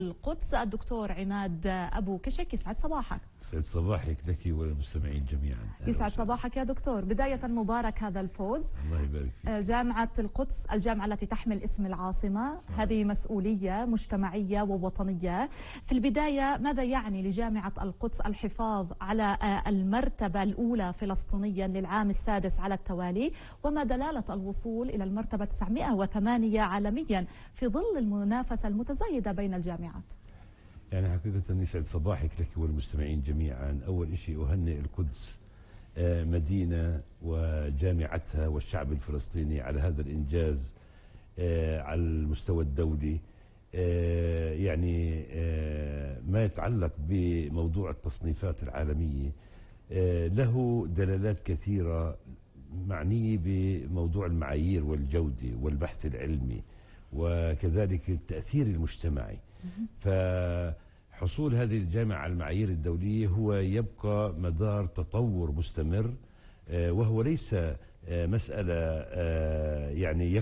القدس الدكتور عماد أبو كشك. يسعد صباحك. يسعد صباحك لك وللمستمعين جميعا. يسعد صباحك يا دكتور. بداية مبارك هذا الفوز. الله يبارك فيك. جامعة القدس، الجامعة التي تحمل اسم العاصمة، هذه مسؤولية مجتمعية ووطنية. في البداية، ماذا يعني لجامعة القدس الحفاظ على المرتبة الأولى فلسطينيا للعام السادس على التوالي، وما دلالة الوصول إلى المرتبة 908 عالميا في ظل المنافسة المتزايدة بين الجامعات؟ يعني حقيقة يسعد صباحك لك والمستمعين جميعا. أول شيء أهنئ القدس مدينة وجامعتها والشعب الفلسطيني على هذا الإنجاز على المستوى الدولي. يعني ما يتعلق بموضوع التصنيفات العالمية له دلالات كثيرة معنية بموضوع المعايير والجودة والبحث العلمي وكذلك التأثير المجتمعي. فحصول هذه الجامعة على المعايير الدولية هو يبقى مدار تطور مستمر، وهو ليس مسألة يعني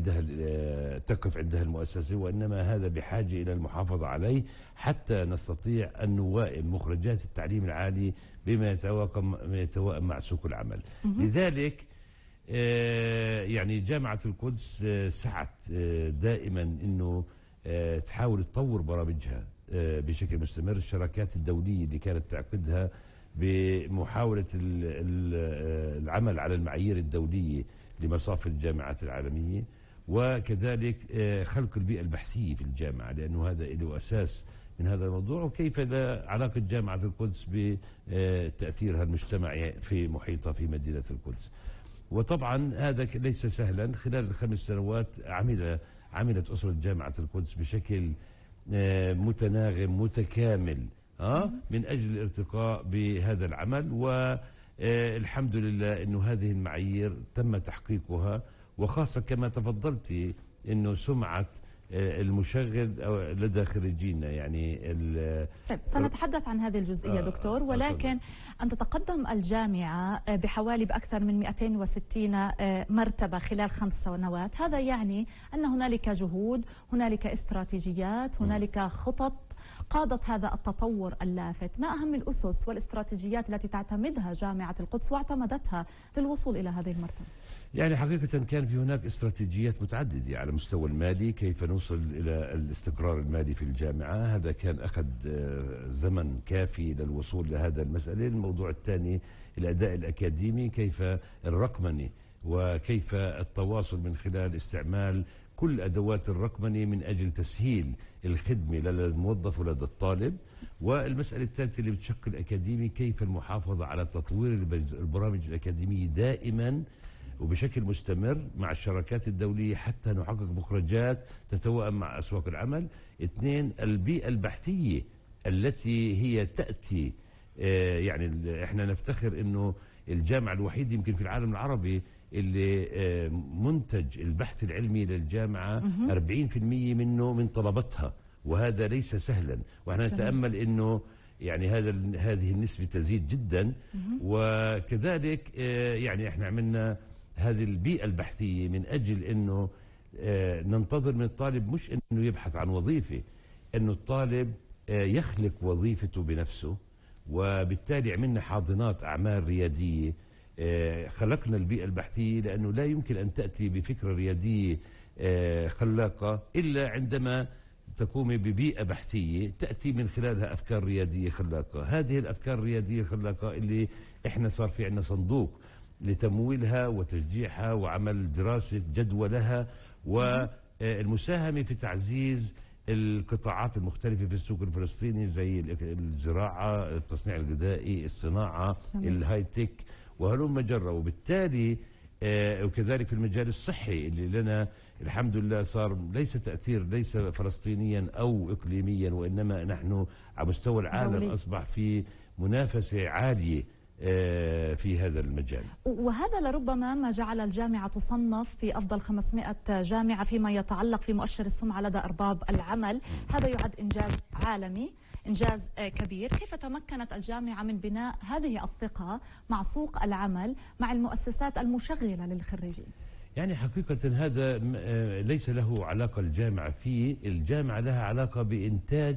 تقف عندها المؤسسة، وإنما هذا بحاجة إلى المحافظة عليه حتى نستطيع أن نوائم مخرجات التعليم العالي بما يتوائم مع سوق العمل. لذلك يعني جامعة القدس سعت دائما أنه تحاول تطور برامجها بشكل مستمر. الشراكات الدولية اللي كانت تعقدها بمحاولة العمل على المعايير الدولية لمصاف الجامعات العالمية، وكذلك خلق البيئة البحثية في الجامعة، لأنه هذا له أساس من هذا الموضوع، وكيف لا علاقة جامعة القدس بتأثيرها المجتمعي في محيطها في مدينة القدس. وطبعا هذا ليس سهلا. خلال ال5 سنوات عملت أسرة جامعة القدس بشكل متناغم متكامل من أجل الارتقاء بهذا العمل، والحمد لله أنه هذه المعايير تم تحقيقها، وخاصة كما تفضلتي أنه سمعة المشغل لدى خريجينا. يعني طيب، سنتحدث عن هذه الجزئية دكتور، ولكن أن تتقدم الجامعة بحوالي بأكثر من 260 مرتبة خلال 5 سنوات، هذا يعني أن هنالك جهود، هنالك استراتيجيات، هنالك خطط قادت هذا التطور اللافت. ما أهم الأسس والاستراتيجيات التي تعتمدها جامعة القدس واعتمدتها للوصول إلى هذه المرتبة؟ يعني حقيقة كان في هناك استراتيجيات متعددة على المستوى المالي، كيف نوصل إلى الاستقرار المالي في الجامعة. هذا كان أخذ زمن كافي للوصول لهذا المسألة. الموضوع الثاني الأداء الأكاديمي، كيف الرقمنة وكيف التواصل من خلال استعمال كل أدوات الرقمنة من أجل تسهيل الخدمة لدى الموظف ولدى الطالب. والمسألة الثالثة اللي بتشكل أكاديمي، كيف المحافظة على تطوير البرامج الأكاديمية دائما وبشكل مستمر مع الشراكات الدولية حتى نحقق مخرجات تتوائم مع أسواق العمل. 2 البيئة البحثية التي هي تأتي، يعني احنا نفتخر انه الجامعة الوحيدة يمكن في العالم العربي اللي منتج البحث العلمي للجامعة 40% منه من طلبتها، وهذا ليس سهلا. واحنا نتأمل انه يعني هذه النسبة تزيد جدا. وكذلك يعني احنا عملنا هذه البيئة البحثية من أجل أنه ننتظر من الطالب مش أنه يبحث عن وظيفة، أنه الطالب يخلق وظيفته بنفسه. وبالتالي عملنا حاضنات أعمال ريادية، خلقنا البيئة البحثية، لأنه لا يمكن أن تأتي بفكرة ريادية خلاقة إلا عندما تقومي ببيئة بحثية تأتي من خلالها أفكار ريادية خلاقة. هذه الأفكار الريادية الخلاقة اللي إحنا صار في عندنا صندوق لتمويلها وتشجيعها وعمل دراسة جدوى لها، والمساهمة في تعزيز القطاعات المختلفة في السوق الفلسطيني زي الزراعة، التصنيع الغذائي، الصناعة، الهاي تك وهلم جرة. وبالتالي وكذلك في المجال الصحي اللي لنا الحمد لله صار ليس تأثير ليس فلسطينيا أو إقليميا، وإنما نحن على مستوى العالم أصبح في منافسة عالية في هذا المجال. وهذا لربما ما جعل الجامعة تصنف في أفضل 500 جامعة فيما يتعلق في مؤشر السمعة لدى أرباب العمل. هذا يعد إنجاز عالمي، إنجاز كبير. كيف تمكنت الجامعة من بناء هذه الثقة مع سوق العمل مع المؤسسات المشغلة للخريجين؟ يعني حقيقة هذا ليس له علاقة الجامعة فيه. الجامعة لها علاقة بإنتاج